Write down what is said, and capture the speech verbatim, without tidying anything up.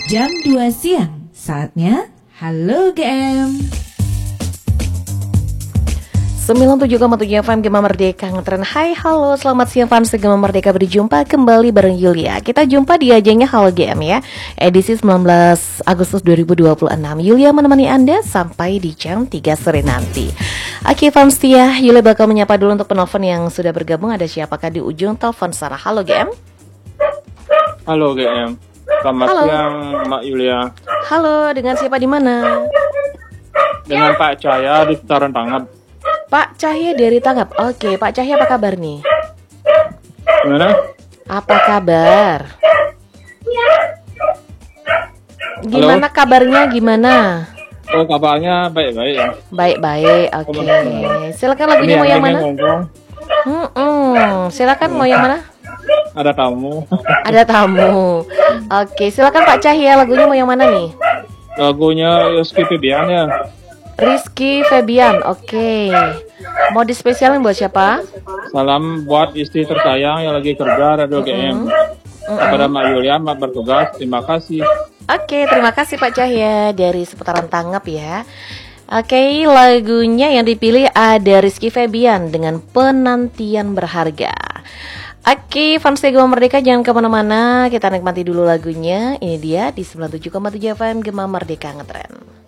Jam dua siang, saatnya Halo G M. sembilan puluh tujuh koma tujuh F M Gema Merdeka ngetren. Hai halo, selamat siang fans Gema Merdeka. Berjumpa kembali bareng Yulia. Kita jumpa di ajangnya Halo G M ya, edisi sembilan belas Agustus dua ribu dua puluh enam. Yulia menemani Anda sampai di jam tiga sore nanti. Oke fans setia, Yulia bakal menyapa dulu untuk penelpon yang sudah bergabung. Ada siapakah di ujung telepon sana? Halo G M. Halo G M. Selamat Halo. siang Mbak Yulia. Halo, dengan siapa di mana? Dengan Pak Cahya di sekitaran Tangap. Pak Cahya dari Tangap. Oke, Pak Cahya apa kabar nih? Gimana? Apa kabar? Gimana kabarnya gimana? Oh, kabarnya baik-baik ya. Baik-baik, oke. Silakan lagunya Ini mau yang anjingnya mana? ngomong, Hmm, silakan mau yang mana? ada tamu. Ada tamu. Oke, silakan Pak Cahya, lagunya mau yang mana nih? Lagunya Rizky Febian ya. Rizky Febian, oke. Mau dispesialin buat siapa? Salam buat istri tersayang yang lagi kerja Radio G M. Kepada Mbak Yulia, Mbak bertugas, terima kasih. Oke, terima kasih Pak Cahya dari seputaran Tangap ya. Oke, lagunya yang dipilih ada Rizky Febian dengan Penantian Berharga. Oke, fans Gema Merdeka jangan kemana-mana, kita nikmati dulu lagunya. Ini dia di sembilan puluh tujuh koma tujuh F M Gema Merdeka ngetren.